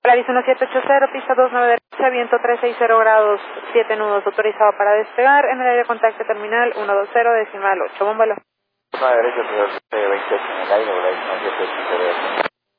Claris 1780, pista 29 derecha, viento 360 grados, 7 nudos, autorizado para despegar en el área de contacto terminal 120 decimal 8, bómbalo. 9 derecha, 28 en el aire, 28